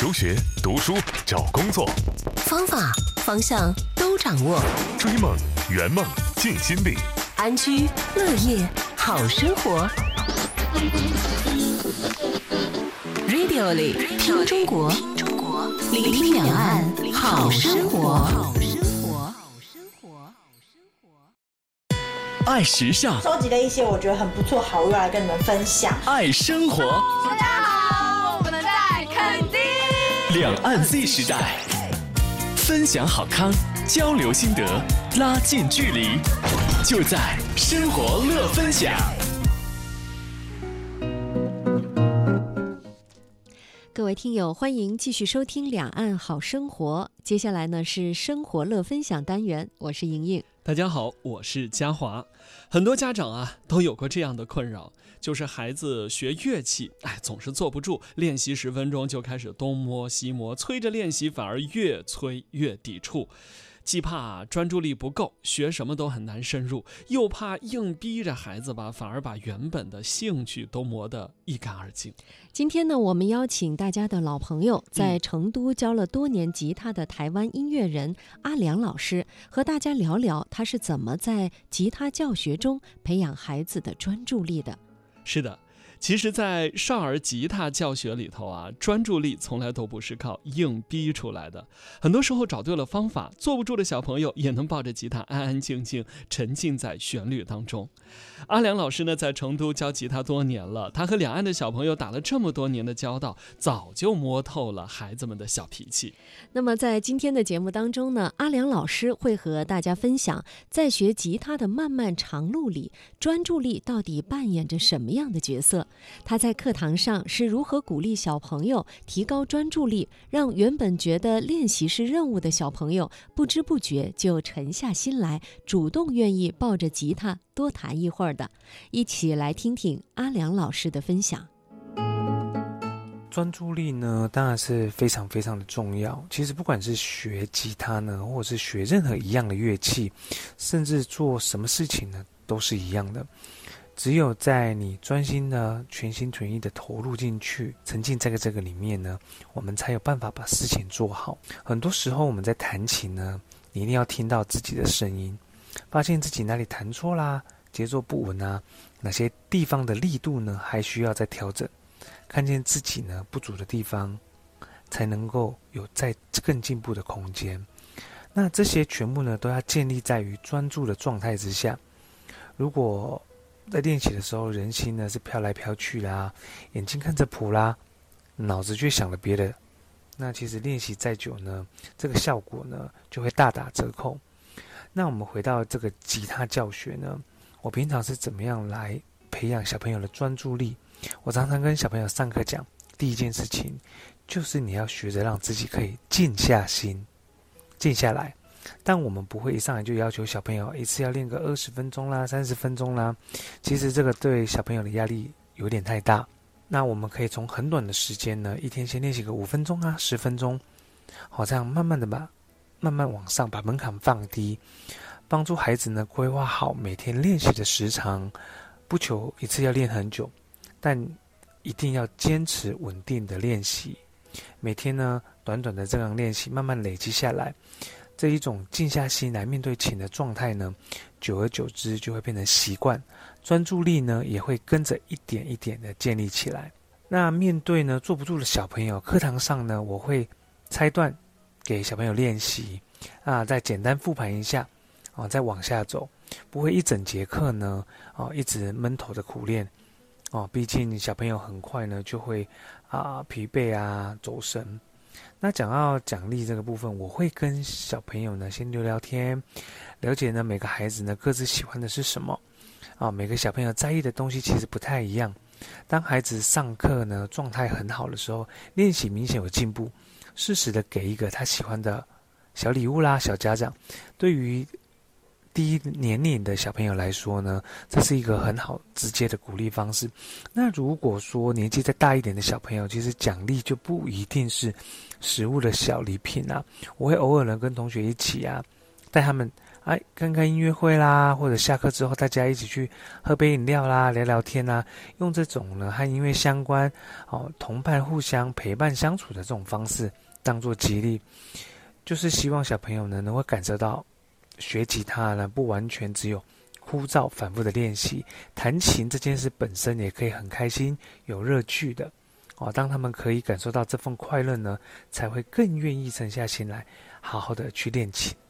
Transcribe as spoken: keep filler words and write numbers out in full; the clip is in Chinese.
留学、读书、找工作， 方法、方向都掌握。 追梦、圆梦、尽心力， 安居乐业，好生活。Radio 里听中国，聆听两岸，好生活。 爱时尚， 收集了一些我觉得很不错好物来跟你们分享。 爱生活， 大家好，我们在垦丁。 两岸 Z 时代，分享好康，交流心得，拉近距离，就在生活乐分享。 各位听友，欢迎继续收听两岸好生活。接下来呢是生活乐分享单元，我是莹莹。 大家好，我是嘉华。很多家长啊都有过这样的困扰，就是孩子学乐器，哎，总是坐不住，练习十分钟就开始东摸西摸，催着练习反而越催越抵触。既怕专注力不够，学什么都很难深入，又怕硬逼着孩子吧，反而把原本的兴趣都磨得一干二净。 今天呢，我们邀请大家的老朋友，在成都教了多年吉他的台湾音乐人阿良老师，和大家聊聊他是怎么在吉他教学中培养孩子的专注力的。 是的，其实在少儿吉他教学里头啊，专注力从来都不是靠硬逼出来的。很多时候找对了方法，坐不住的小朋友也能抱着吉他安安静静沉浸在旋律当中。阿良老师呢，在成都教吉他多年了，他和两岸的小朋友打了这么多年的交道，早就摸透了孩子们的小脾气。 那么在今天的节目当中呢，阿良老师会和大家分享，在学吉他的漫漫长路里，专注力到底扮演着什么样的角色？他在课堂上是如何鼓励小朋友提高专注力，让原本觉得练习是任务的小朋友不知不觉就沉下心来，主动愿意抱着吉他多弹一会儿的。一起来听听阿良老师的分享。 专注力呢，当然是非常非常的重要。其实不管是学吉他呢，或者是学任何一样的乐器，甚至做什么事情呢，都是一样的。只有在你专心的、全心全意的投入进去，沉浸在这个里面呢，我们才有办法把事情做好。很多时候我们在弹琴呢，你一定要听到自己的声音，发现自己哪里弹错啦，节奏不稳啊，哪些地方的力度呢还需要再调整，看见自己呢不足的地方，才能够有再更进步的空间。那这些全部呢都要建立在于专注的状态之下。如果在练习的时候，人心呢是飘来飘去啦，眼睛看着谱啦，脑子却想了别的，那其实练习再久呢，这个效果呢就会大打折扣。那我们回到这个吉他教学呢，我平常是怎么样来培养小朋友的专注力？我常常跟小朋友上课讲，第一件事情就是你要学着让自己可以静下心，静下来。但我们不会一上来就要求小朋友一次要练个二十分钟啦、三十分钟啦，其实这个对小朋友的压力有点太大。那我们可以从很短的时间呢，一天先练习个五分钟啊、十分钟，好，这样慢慢的把慢慢往上把门槛放低，帮助孩子呢规划好每天练习的时长，不求一次要练很久，但一定要坚持稳定的练习。每天呢短短的这样练习，慢慢累积下来，这一种静下心来面对琴的状态呢，久而久之就会变成习惯，专注力呢也会跟着一点一点的建立起来。那面对呢坐不住的小朋友，课堂上呢我会拆段给小朋友练习啊，再简单复盘一下啊，再往下走，不会一整节课呢啊一直闷头的苦练哦，毕竟小朋友很快呢就会啊疲惫啊走神。那讲到奖励这个部分，我会跟小朋友呢先聊聊天，了解呢每个孩子呢各自喜欢的是什么啊，每个小朋友在意的东西其实不太一样。当孩子上课呢状态很好的时候，练习明显有进步，适时的给一个他喜欢的小礼物啦、小嘉奖，对于低年龄的小朋友来说呢，这是一个很好直接的鼓励方式。那如果说年纪再大一点的小朋友，其实奖励就不一定是食物的小礼品啊，我会偶尔呢跟同学一起啊，带他们哎，看看音乐会啦，或者下课之后大家一起去喝杯饮料啦，聊聊天啦，用这种呢和音乐相关哦，同伴互相陪伴相处的这种方式当做激励，就是希望小朋友呢能够感受到学吉他呢不完全只有枯燥反复的练习，弹琴这件事本身也可以很开心有乐趣的哦。当他们可以感受到这份快乐呢，才会更愿意沉下心来好好的去练琴。